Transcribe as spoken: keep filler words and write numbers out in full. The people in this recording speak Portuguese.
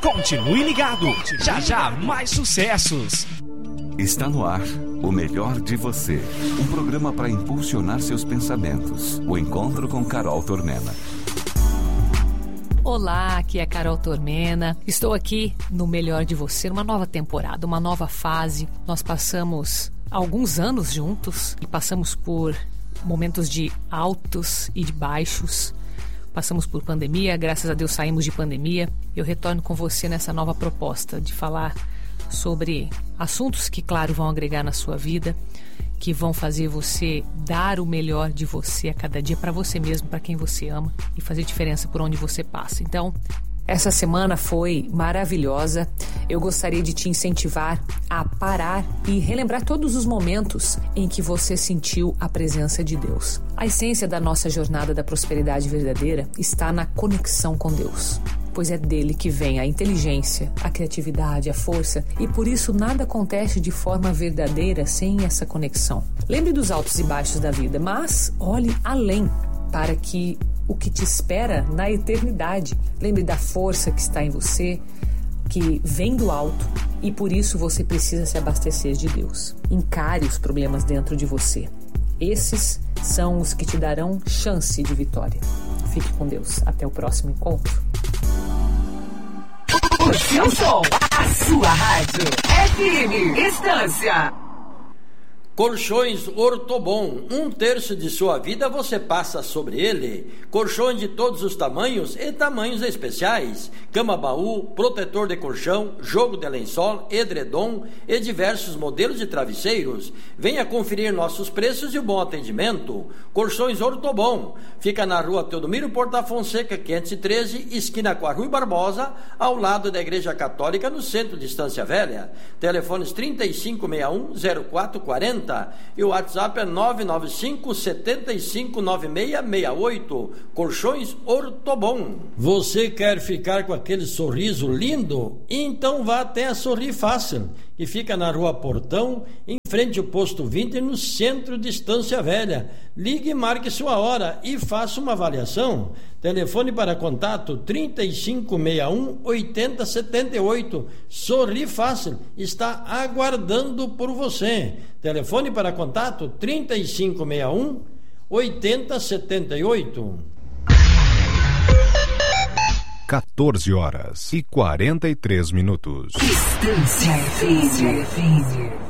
Continue ligado. Já já mais sucessos. Está no ar O Melhor de Você, um programa para impulsionar seus pensamentos. O encontro com Carol Tormena. Olá, aqui é Carol Tormena. Estou aqui no Melhor de Você, uma nova temporada, uma nova fase. Nós passamos alguns anos juntos e passamos por momentos de altos e de baixos. Passamos por pandemia, graças a Deus saímos de pandemia. Eu retorno com você nessa nova proposta de falar sobre assuntos que, claro, vão agregar na sua vida, que vão fazer você dar o melhor de você a cada dia para você mesmo, para quem você ama e fazer diferença por onde você passa. Então, essa semana foi maravilhosa. Eu gostaria de te incentivar a parar e relembrar todos os momentos em que você sentiu a presença de Deus. A essência da nossa jornada da prosperidade verdadeira está na conexão com Deus, pois é dele que vem a inteligência, a criatividade, a força, e por isso nada acontece de forma verdadeira sem essa conexão. Lembre dos altos e baixos da vida, mas olhe além para que o que te espera na eternidade. Lembre da força que está em você, que vem do alto, e por isso você precisa se abastecer de Deus. Encare os problemas dentro de você. Esses são os que te darão chance de vitória. Fique com Deus. Até o próximo encontro. O seu som, a sua rádio. F M Estância. Colchões Ortobon, um terço de sua vida você passa sobre ele. Colchões de todos os tamanhos e tamanhos especiais. Cama-baú, protetor de colchão, jogo de lençol, edredom e diversos modelos de travesseiros. Venha conferir nossos preços e o bom atendimento. Colchões Ortobon. Fica na rua Teodomiro Porta Fonseca, quinhentos e treze, esquina com a Rui Barbosa, ao lado da Igreja Católica, no centro de Estância Velha. Telefones trinta e cinco sessenta e um, zero quatro quarenta. E o WhatsApp é nove nove cinco, sete cinco nove seis seis oito. Colchões Ortobon. Você quer ficar com aquele sorriso lindo? Então vá até a Sorri Fácil, que fica na Rua Portão, em frente ao Posto vinte, no centro de Estância Velha. Ligue e marque sua hora e faça uma avaliação. Telefone para contato trinta e cinco sessenta e um, oitenta setenta e oito. Sorri Fácil está aguardando por você. Telefone para contato trinta e cinco sessenta e um, oitenta setenta e oito. quatorze horas e quarenta e três minutos. Estância F M.